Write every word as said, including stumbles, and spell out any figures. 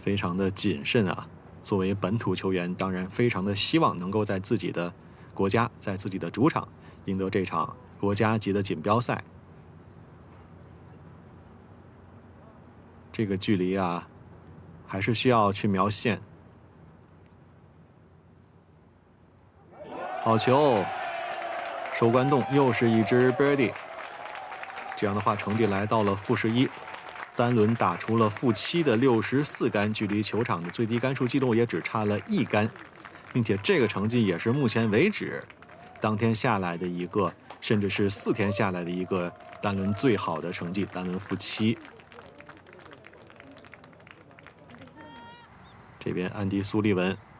非常的谨慎啊。作为本土球员，当然非常的希望能够在自己的国家，在自己的主场赢得这场国家级的锦标赛。这个距离啊，还是需要去瞄线。好球，手感动，又是一支 birdie。这样的话，成绩来到了负十一。单轮打出了负七的六十四杆，距离球场的最低杆数记录也只差了一杆，并且这个成绩也是目前为止当天下来的一个，甚至是四天下来的一个单轮最好的成绩，单轮负七。这边安迪·苏利文